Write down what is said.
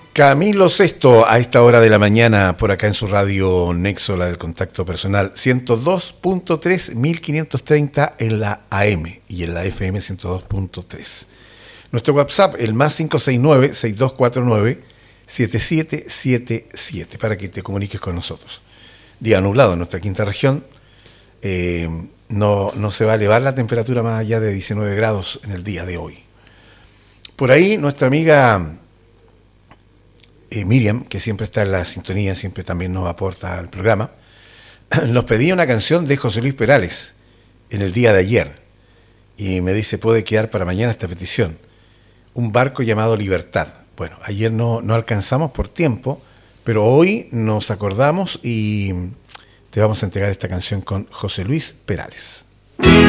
Camilo Sesto, a esta hora de la mañana, por acá en su radio Nexo, la del contacto personal, 102.3, 1530 en la AM y en la FM 102.3. Nuestro WhatsApp, el más 569-6249-7777, para que te comuniques con nosotros. Día nublado en nuestra quinta región. No se va a elevar la temperatura más allá de 19 grados en el día de hoy. Por ahí nuestra amiga Miriam, que siempre está en la sintonía, siempre también nos aporta al programa, nos pedía una canción de José Luis Perales en el día de ayer. Y me dice, puede quedar para mañana esta petición. Un barco llamado Libertad. Bueno, ayer no alcanzamos por tiempo, pero hoy nos acordamos y te vamos a entregar esta canción con José Luis Perales.